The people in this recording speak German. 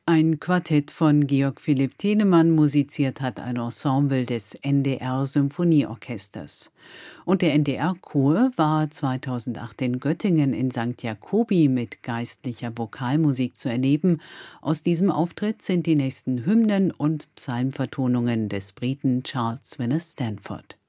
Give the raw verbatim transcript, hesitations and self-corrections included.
Ein Quartett von Georg Philipp Telemann musiziert hat ein Ensemble des N D R-Symphonieorchesters. Und der N D R-Chor war zweitausendacht in Göttingen in Sankt Jakobi mit geistlicher Vokalmusik zu erleben. Aus diesem Auftritt sind die nächsten Hymnen und Psalmvertonungen des Briten Charles Winner Stanford.